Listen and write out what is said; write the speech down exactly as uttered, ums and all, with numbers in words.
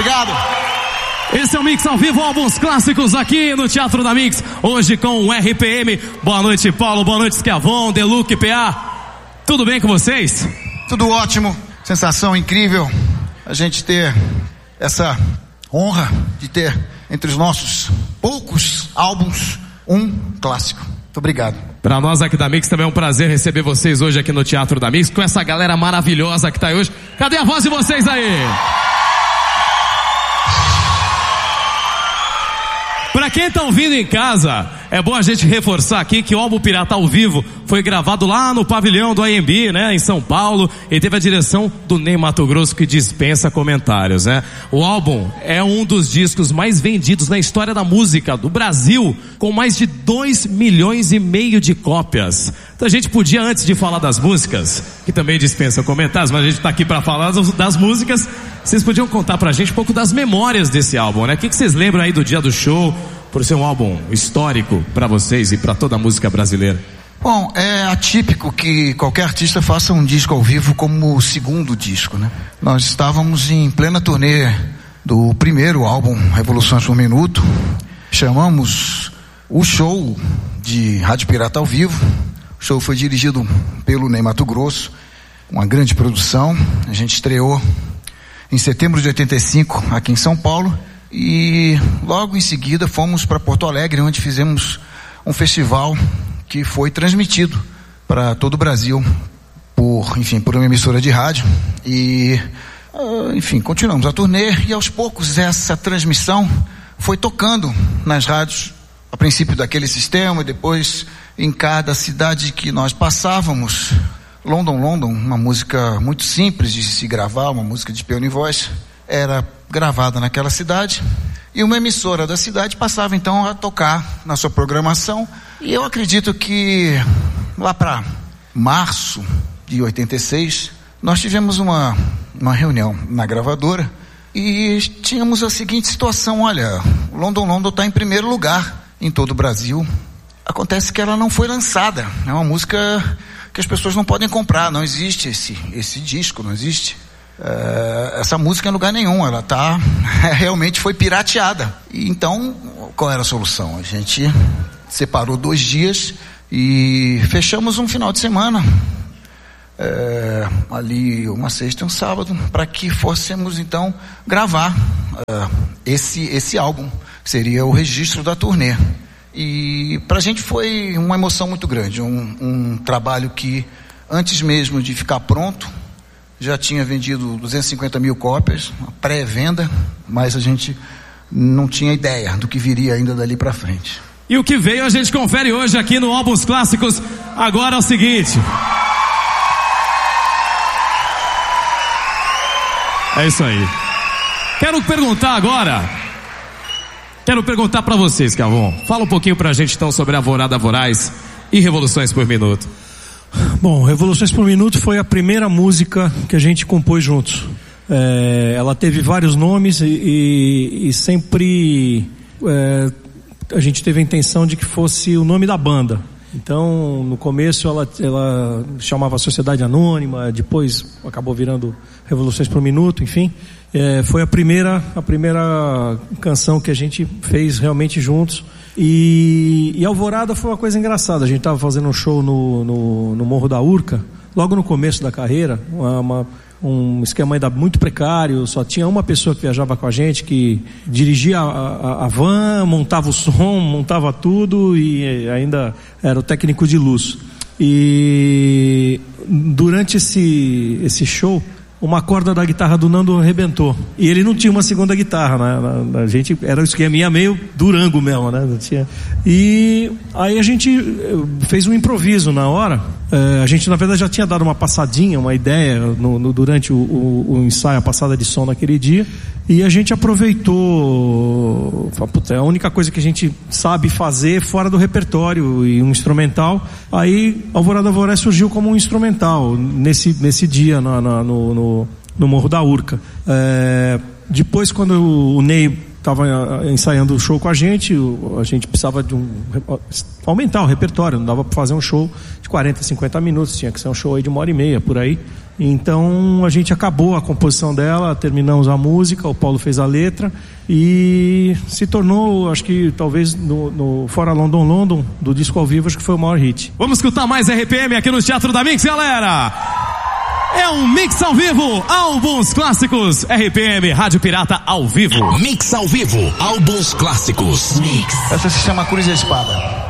Obrigado. Esse é o Mix ao vivo, álbuns clássicos aqui no Teatro da Mix, hoje com o R P M. Boa noite, Paulo, boa noite, Schiavon, Deluc, P A. Tudo bem com vocês? Tudo ótimo, sensação incrível a gente ter essa honra de ter entre os nossos poucos álbuns um clássico. Muito obrigado. Para nós aqui da Mix também é um prazer receber vocês hoje aqui no Teatro da Mix, com essa galera maravilhosa que tá aí hoje. Cadê a voz de vocês aí? Pra quem tá ouvindo em casa, é bom a gente reforçar aqui que o álbum Pirata ao Vivo foi gravado lá no pavilhão do A M B, né, em São Paulo, e teve a direção do Ney Matogrosso, que dispensa comentários, né? O álbum é um dos discos mais vendidos na história da música do Brasil, com mais de dois milhões e meio de cópias. Então a gente podia, antes de falar das músicas, que também dispensa comentários, mas a gente tá aqui pra falar das músicas, vocês podiam contar pra gente um pouco das memórias desse álbum, né? O que que vocês lembram aí do dia do show, por ser um álbum histórico pra vocês e pra toda a música brasileira? Bom, é atípico que qualquer artista faça um disco ao vivo como o segundo disco, né? Nós estávamos em plena turnê do primeiro álbum, Revoluções por Minuto. Chamamos o show de Rádio Pirata ao Vivo. O show foi dirigido pelo Ney Matogrosso, uma grande produção. A gente estreou em setembro de oitenta e cinco aqui em São Paulo. E logo em seguida fomos para Porto Alegre, onde fizemos um festival que foi transmitido para todo o Brasil por, enfim, por uma emissora de rádio. E, enfim, continuamos a turnê e aos poucos essa transmissão foi tocando nas rádios, a princípio daquele sistema e depois em cada cidade que nós passávamos. London, London, uma música muito simples de se gravar, uma música de piano e voz, era gravada naquela cidade e uma emissora da cidade passava então a tocar na sua programação. E eu acredito que lá para março de oitenta e seis nós tivemos uma, uma reunião na gravadora e tínhamos a seguinte situação: olha, London, London está em primeiro lugar em todo o Brasil. Acontece que ela não foi lançada, é uma música que as pessoas não podem comprar, não existe esse, esse disco, não existe uh, essa música em lugar nenhum, ela tá, realmente foi pirateada. E então, qual era a solução? A gente separou dois dias e fechamos um final de semana, uh, ali uma sexta e um sábado, para que fôssemos então gravar uh, esse, esse álbum, que seria o registro da turnê. E pra gente foi uma emoção muito grande, um, um trabalho que antes mesmo de ficar pronto já tinha vendido duzentas e cinquenta mil cópias, uma pré-venda, mas a gente não tinha ideia do que viria ainda dali pra frente. E o que veio a gente confere hoje aqui no Álbuns Clássicos. Agora é o seguinte, é isso aí. Quero perguntar agora Quero perguntar pra vocês, Schiavon. Fala um pouquinho pra gente então sobre Alvorada Voraz e Revoluções por Minuto. Bom, Revoluções por Minuto foi a primeira música que a gente compôs juntos. É, ela teve vários nomes e, e, e sempre é, a gente teve a intenção de que fosse o nome da banda. Então, no começo ela, ela chamava Sociedade Anônima, depois acabou virando Revoluções por Minuto, enfim. É, foi a primeira, a primeira canção que a gente fez realmente juntos. E, e Alvorada foi uma coisa engraçada. A gente estava fazendo um show no, no, no Morro da Urca, logo no começo da carreira, uma, uma, um esquema ainda muito precário. Só tinha uma pessoa que viajava com a gente, que dirigia a, a, a van, montava o som, montava tudo e ainda era o técnico de luz. E durante esse, esse show, uma corda da guitarra do Nando arrebentou. E ele não tinha uma segunda guitarra, né? A gente, era um esqueminha meio Durango mesmo, né? Não tinha. E aí a gente fez um improviso na hora. É, a gente, na verdade, já tinha dado uma passadinha, uma ideia no, no, durante o, o, o ensaio, a passada de som naquele dia. E a gente aproveitou. Puta, é a única coisa que a gente sabe fazer fora do repertório, e um instrumental. Aí Alvorada Voraz surgiu como um instrumental nesse, nesse dia na, na, no, no, no Morro da Urca. É, depois, quando o Ney estava ensaiando o show com a gente, a gente precisava de um aumentar o repertório, não dava para fazer um show de quarenta, cinquenta minutos, tinha que ser um show aí de uma hora e meia por aí. Então a gente acabou a composição dela, terminamos a música, o Paulo fez a letra e se tornou, acho que talvez no, no Fora London London do disco ao vivo, acho que foi o maior hit. Vamos escutar mais R P M aqui no Teatro da Mix, galera! É um mix ao vivo, álbuns clássicos, R P M, Rádio Pirata ao vivo. Mix ao vivo, álbuns clássicos. Mix. Essa se chama Cruz e a Espada.